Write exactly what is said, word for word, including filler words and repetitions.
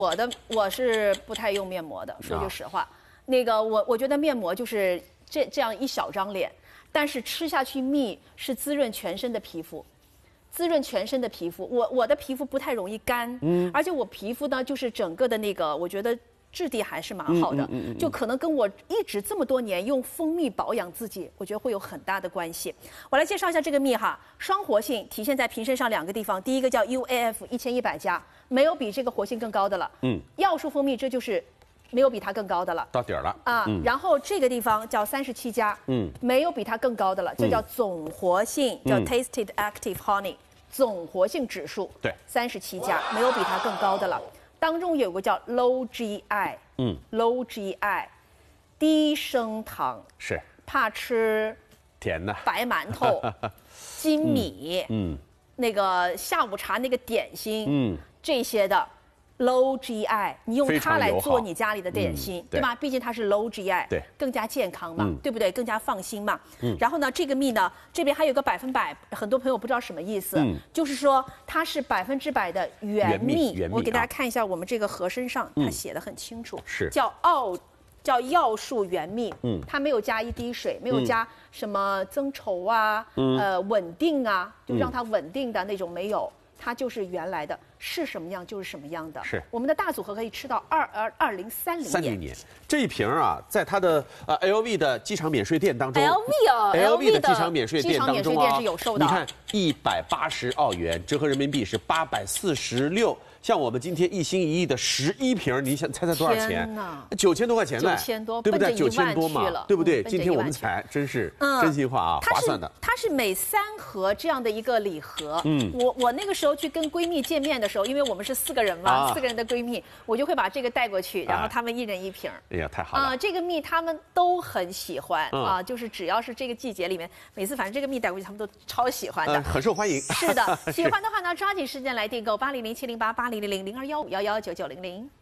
我的我是不太用面膜的，说句实话，啊、那个我我觉得面膜就是这这样一小张脸，但是吃下去蜜是滋润全身的皮肤，滋润全身的皮肤。我我的皮肤不太容易干，嗯，而且我皮肤呢就是整个的那个，我觉得质地还是蛮好的，嗯嗯嗯嗯、就可能跟我一直这么多年用蜂蜜保养自己，我觉得会有很大的关系。我来介绍一下这个蜜哈，双活性体现在瓶身上两个地方，第一个叫 U A F 一千一百加。没有比这个活性更高的了。嗯，药树蜂蜜这就是没有比它更高的了， 到底儿了啊。嗯、然后这个地方叫三十七加，嗯，没有比它更高的了，这叫总活性，嗯、叫 Tasted Active Honey， 总活性指数对三十七加，没有比它更高的了。当中有个叫 Low G I， 嗯 ，Low G I， 低升糖， 是怕吃甜的白馒头、金米，嗯。嗯那个下午茶那个点心，嗯，这些的 low G I， 你用它来做你家里的点心，嗯、对, 对吧？毕竟它是 low G I， 对， 更加健康嘛， 嗯、 对不对？更加放心嘛。嗯。然后呢，这个蜜呢，这边还有个百分百，很多朋友不知道什么意思，嗯、就是说它是百分之百的原蜜。 原蜜， 我给大家看一下我们这个盒身上，它写的很清楚， 是叫澳。叫药树原蜜，嗯，它没有加一滴水，没有加什么增稠啊，嗯、呃，稳定啊，就让它稳定的那种没有，它就是原来的，是什么样就是什么样的。 是我们的大组合可以吃到二二二零三零年。 三零年这一瓶啊，在它的呃 L V 的机场免税店当中 ，L V 哦 ，L V 的机场免税店当中啊， 是有售的。 你看一百八十澳元，折合人民币是八百四十六。像我们今天一心一意的十一瓶，你想猜猜多少钱？九千多块钱呢， 九千多， 对不对？九千多嘛，对不对？ 嗯、 今天我们才真是真心话啊，划算的。 它是每三盒这样的一个礼盒。嗯，我我那个时候去跟闺蜜见面的时候，因为我们是四个人嘛，啊、四个人的闺蜜，我就会把这个带过去，然后他们一人一瓶。 哎呀，太好了！啊， 这个蜜他们都很喜欢、嗯、啊，就是只要是这个季节里面，每次反正这个蜜带过去，他们都超喜欢的， 呃、很受欢迎。 是的，喜欢的话呢，抓紧时间来订购八零零七零八八零零零零二幺五幺幺九九零零。